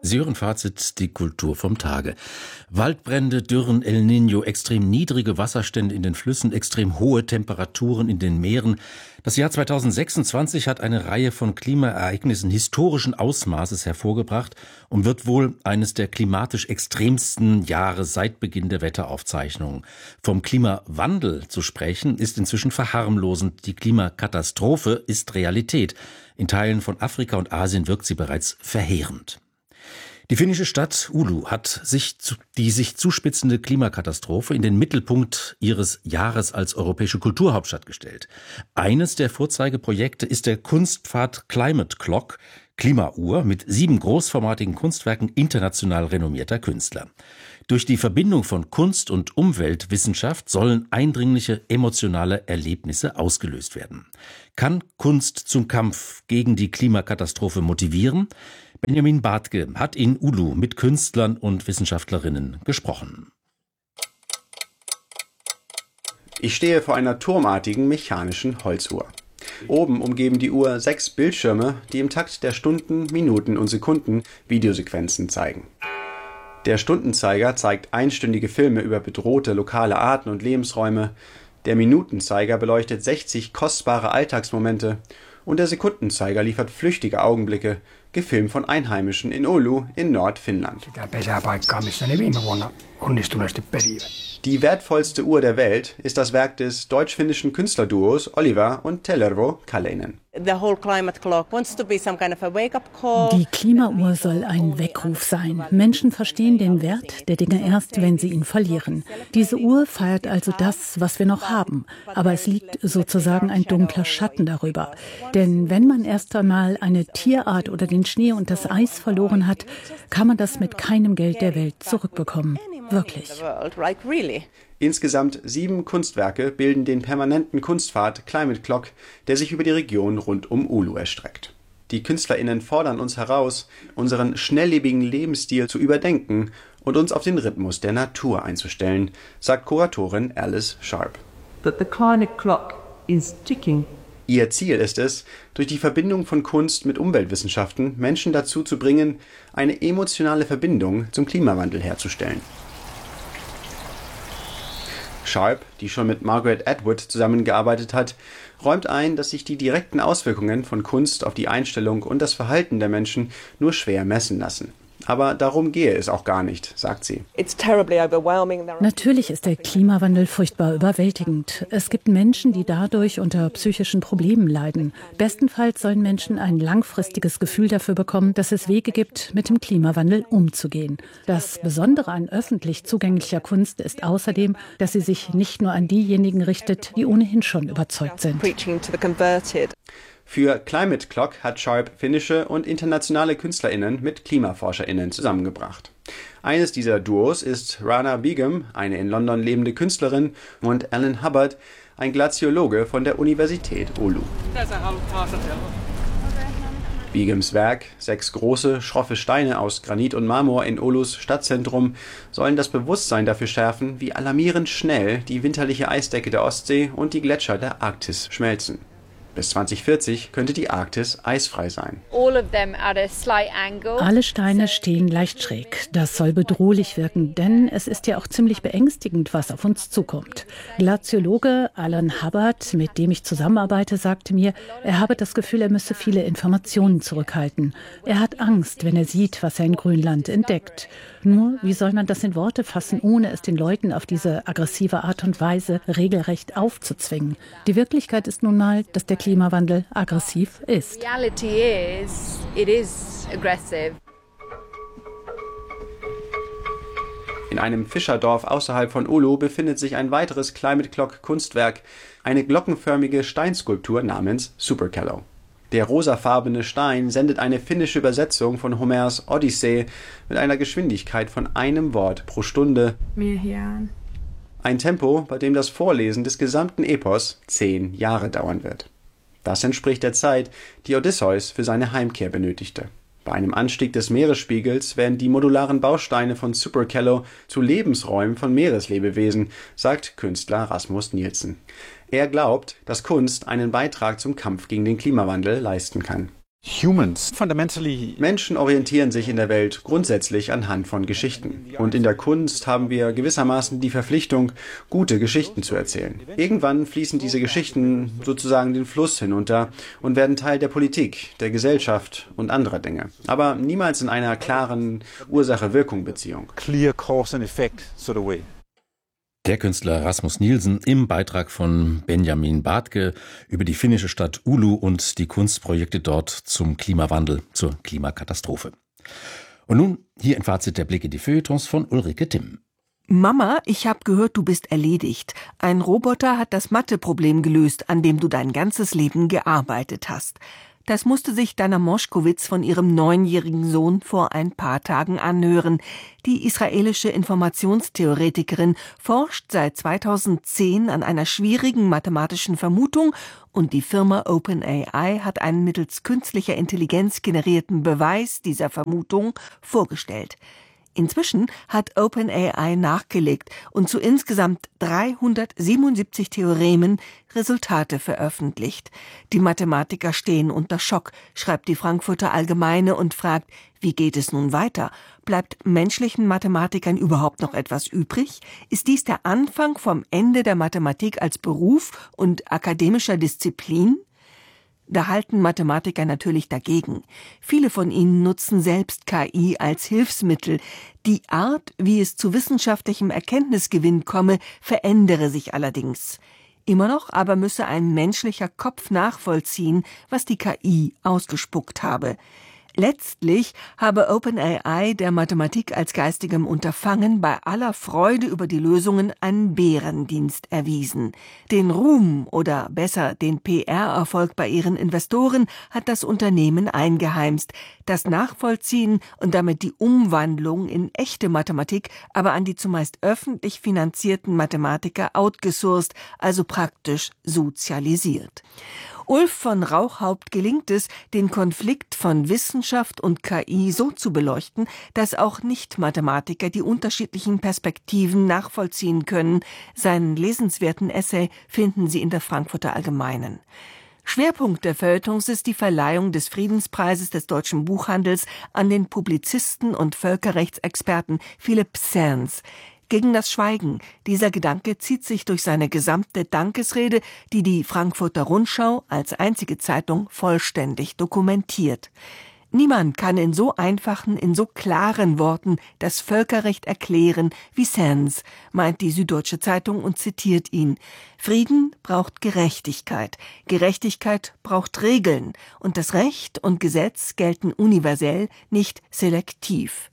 Sie hören Fazit, die Kultur vom Tage. Waldbrände, Dürren, El Niño, extrem niedrige Wasserstände in den Flüssen, extrem hohe Temperaturen in den Meeren. Das Jahr 2026 hat eine Reihe von Klimaereignissen historischen Ausmaßes hervorgebracht und wird wohl eines der klimatisch extremsten Jahre seit Beginn der Wetteraufzeichnungen. Vom Klimawandel zu sprechen, ist inzwischen verharmlosend. Die Klimakatastrophe ist Realität. In Teilen von Afrika und Asien wirkt sie bereits verheerend. Die finnische Stadt Oulu hat die sich zuspitzende Klimakatastrophe in den Mittelpunkt ihres Jahres als europäische Kulturhauptstadt gestellt. Eines der Vorzeigeprojekte ist der Kunstpfad Climate Clock, Klimauhr, mit 7 großformatigen Kunstwerken international renommierter Künstler. Durch die Verbindung von Kunst und Umweltwissenschaft sollen eindringliche emotionale Erlebnisse ausgelöst werden. Kann Kunst zum Kampf gegen die Klimakatastrophe motivieren? Benjamin Bartke hat in Oulu mit Künstlern und Wissenschaftlerinnen gesprochen. Ich stehe vor einer turmartigen mechanischen Holzuhr. Oben umgeben die Uhr 6 Bildschirme, die im Takt der Stunden, Minuten und Sekunden Videosequenzen zeigen. Der Stundenzeiger zeigt einstündige Filme über bedrohte lokale Arten und Lebensräume, der Minutenzeiger beleuchtet 60 kostbare Alltagsmomente und der Sekundenzeiger liefert flüchtige Augenblicke, gefilmt von Einheimischen in Oulu in Nordfinnland. Die wertvollste Uhr der Welt ist das Werk des deutsch-finnischen Künstlerduos Oliver und Tellervo Kalleinen. Die Klimauhr soll ein Weckruf sein. Menschen verstehen den Wert der Dinge erst, wenn sie ihn verlieren. Diese Uhr feiert also das, was wir noch haben. Aber es liegt sozusagen ein dunkler Schatten darüber. Denn wenn man erst einmal eine Tierart oder den Schnee und das Eis verloren hat, kann man das mit keinem Geld der Welt zurückbekommen. Wirklich. Insgesamt 7 Kunstwerke bilden den permanenten Kunstpfad Climate Clock, der sich über die Region rund um Oulu erstreckt. Die KünstlerInnen fordern uns heraus, unseren schnelllebigen Lebensstil zu überdenken und uns auf den Rhythmus der Natur einzustellen, sagt Kuratorin Alice Sharp. That the climate clock is ticking. Ihr Ziel ist es, durch die Verbindung von Kunst mit Umweltwissenschaften Menschen dazu zu bringen, eine emotionale Verbindung zum Klimawandel herzustellen. Sharp, die schon mit Margaret Atwood zusammengearbeitet hat, räumt ein, dass sich die direkten Auswirkungen von Kunst auf die Einstellung und das Verhalten der Menschen nur schwer messen lassen. Aber darum gehe es auch gar nicht, sagt sie. Natürlich ist der Klimawandel furchtbar überwältigend. Es gibt Menschen, die dadurch unter psychischen Problemen leiden. Bestenfalls sollen Menschen ein langfristiges Gefühl dafür bekommen, dass es Wege gibt, mit dem Klimawandel umzugehen. Das Besondere an öffentlich zugänglicher Kunst ist außerdem, dass sie sich nicht nur an diejenigen richtet, die ohnehin schon überzeugt sind. Für Climate Clock hat Sharp finnische und internationale KünstlerInnen mit KlimaforscherInnen zusammengebracht. Eines dieser Duos ist Rana Begum, eine in London lebende Künstlerin, und Alan Hubbard, ein Glaziologe von der Universität Oulu. Begums Werk, 6 große, schroffe Steine aus Granit und Marmor in Oulus Stadtzentrum, sollen das Bewusstsein dafür schärfen, wie alarmierend schnell die winterliche Eisdecke der Ostsee und die Gletscher der Arktis schmelzen. Bis 2040 könnte die Arktis eisfrei sein. Alle Steine stehen leicht schräg. Das soll bedrohlich wirken, denn es ist ja auch ziemlich beängstigend, was auf uns zukommt. Glaziologe Alan Hubbard, mit dem ich zusammenarbeite, sagte mir, er habe das Gefühl, er müsse viele Informationen zurückhalten. Er hat Angst, wenn er sieht, was er in Grönland entdeckt. Nur, wie soll man das in Worte fassen, ohne es den Leuten auf diese aggressive Art und Weise regelrecht aufzuzwingen? Die Wirklichkeit ist nun mal, dass der Klimawandel aggressiv ist. In einem Fischerdorf außerhalb von Oulu befindet sich ein weiteres Climate Clock Kunstwerk, eine glockenförmige Steinskulptur namens Supercallow. Der rosafarbene Stein sendet eine finnische Übersetzung von Homers Odyssee mit einer Geschwindigkeit von einem Wort pro Stunde. Ein Tempo, bei dem das Vorlesen des gesamten Epos 10 Jahre dauern wird. Das entspricht der Zeit, die Odysseus für seine Heimkehr benötigte. Bei einem Anstieg des Meeresspiegels werden die modularen Bausteine von Supercallow zu Lebensräumen von Meereslebewesen, sagt Künstler Rasmus Nielsen. Er glaubt, dass Kunst einen Beitrag zum Kampf gegen den Klimawandel leisten kann. Menschen orientieren sich in der Welt grundsätzlich anhand von Geschichten. Und in der Kunst haben wir gewissermaßen die Verpflichtung, gute Geschichten zu erzählen. Irgendwann fließen diese Geschichten sozusagen den Fluss hinunter und werden Teil der Politik, der Gesellschaft und anderer Dinge. Aber niemals in einer klaren Ursache-Wirkung-Beziehung. Clear cause and effect sort of way. Der Künstler Rasmus Nielsen im Beitrag von Benjamin Bartke über die finnische Stadt Oulu und die Kunstprojekte dort zum Klimawandel, zur Klimakatastrophe. Und nun hier ein Fazit der Blick in die Feuilletons von Ulrike Timm. Mama, ich habe gehört, du bist erledigt. Ein Roboter hat das Mathe-Problem gelöst, an dem du dein ganzes Leben gearbeitet hast. Das musste sich Dana Moschkowitz von ihrem 9-jährigen Sohn vor ein paar Tagen anhören. Die israelische Informationstheoretikerin forscht seit 2010 an einer schwierigen mathematischen Vermutung und die Firma OpenAI hat einen mittels künstlicher Intelligenz generierten Beweis dieser Vermutung vorgestellt. Inzwischen hat OpenAI nachgelegt und zu insgesamt 377 Theoremen Resultate veröffentlicht. Die Mathematiker stehen unter Schock, schreibt die Frankfurter Allgemeine und fragt, wie geht es nun weiter? Bleibt menschlichen Mathematikern überhaupt noch etwas übrig? Ist dies der Anfang vom Ende der Mathematik als Beruf und akademischer Disziplin? Da halten Mathematiker natürlich dagegen. Viele von ihnen nutzen selbst KI als Hilfsmittel. Die Art, wie es zu wissenschaftlichem Erkenntnisgewinn komme, verändere sich allerdings. Immer noch aber müsse ein menschlicher Kopf nachvollziehen, was die KI ausgespuckt habe. Letztlich habe OpenAI der Mathematik als geistigem Unterfangen bei aller Freude über die Lösungen einen Bärendienst erwiesen. Den Ruhm oder besser den PR-Erfolg bei ihren Investoren hat das Unternehmen eingeheimst. Das Nachvollziehen und damit die Umwandlung in echte Mathematik aber an die zumeist öffentlich finanzierten Mathematiker outgesourced, also praktisch sozialisiert. Ulf von Rauchhaupt gelingt es, den Konflikt von Wissenschaft und KI so zu beleuchten, dass auch Nicht-Mathematiker die unterschiedlichen Perspektiven nachvollziehen können. Seinen lesenswerten Essay finden Sie in der Frankfurter Allgemeinen. Schwerpunkt der Feuilletons ist die Verleihung des Friedenspreises des deutschen Buchhandels an den Publizisten und Völkerrechtsexperten Philipp Sands. Gegen das Schweigen. Dieser Gedanke zieht sich durch seine gesamte Dankesrede, die die Frankfurter Rundschau als einzige Zeitung vollständig dokumentiert. Niemand kann in so einfachen, in so klaren Worten das Völkerrecht erklären wie Sands, meint die Süddeutsche Zeitung und zitiert ihn. Frieden braucht Gerechtigkeit. Gerechtigkeit braucht Regeln. Und das Recht und Gesetz gelten universell, nicht selektiv.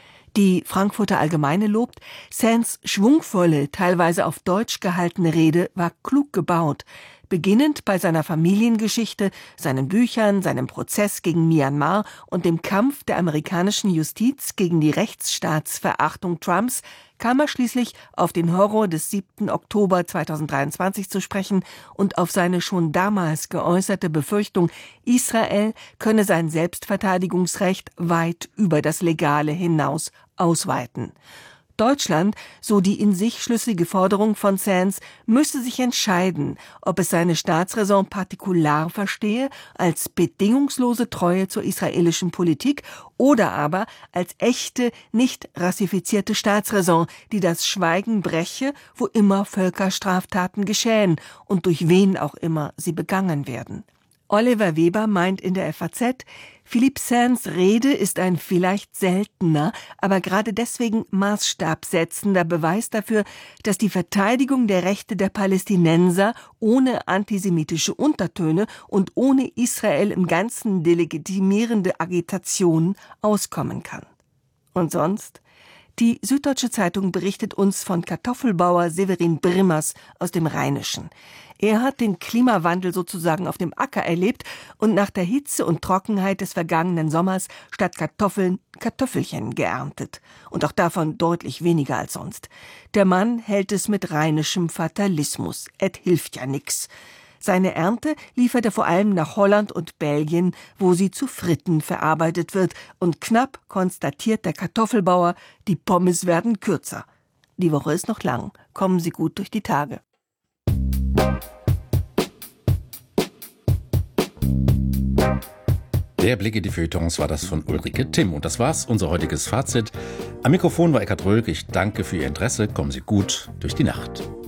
Die Frankfurter Allgemeine lobt, Sands schwungvolle, teilweise auf Deutsch gehaltene Rede war klug gebaut. Beginnend bei seiner Familiengeschichte, seinen Büchern, seinem Prozess gegen Myanmar und dem Kampf der amerikanischen Justiz gegen die Rechtsstaatsverachtung Trumps, kam er schließlich auf den Horror des 7. Oktober 2023 zu sprechen und auf seine schon damals geäußerte Befürchtung, Israel könne sein Selbstverteidigungsrecht weit über das Legale hinaus ausweiten. Deutschland, so die in sich schlüssige Forderung von Sands, müsse sich entscheiden, ob es seine Staatsräson partikular verstehe, als bedingungslose Treue zur israelischen Politik oder aber als echte, nicht rassifizierte Staatsräson, die das Schweigen breche, wo immer Völkerstraftaten geschähen und durch wen auch immer sie begangen werden. Oliver Weber meint in der FAZ, Philipp Sands Rede ist ein vielleicht seltener, aber gerade deswegen maßstabsetzender Beweis dafür, dass die Verteidigung der Rechte der Palästinenser ohne antisemitische Untertöne und ohne Israel im Ganzen delegitimierende Agitation auskommen kann. Und sonst? Die Süddeutsche Zeitung berichtet uns von Kartoffelbauer Severin Brimmers aus dem Rheinischen. Er hat den Klimawandel sozusagen auf dem Acker erlebt und nach der Hitze und Trockenheit des vergangenen Sommers statt Kartoffeln Kartoffelchen geerntet. Und auch davon deutlich weniger als sonst. Der Mann hält es mit rheinischem Fatalismus. Et hilft ja nix. Seine Ernte liefert er vor allem nach Holland und Belgien, wo sie zu Fritten verarbeitet wird. Und knapp konstatiert der Kartoffelbauer, die Pommes werden kürzer. Die Woche ist noch lang. Kommen Sie gut durch die Tage. Der Blick in die Feuilletons war das von Ulrike Timm. Und das war's, unser heutiges Fazit. Am Mikrofon war Eckhard Rölk. Ich danke für Ihr Interesse. Kommen Sie gut durch die Nacht.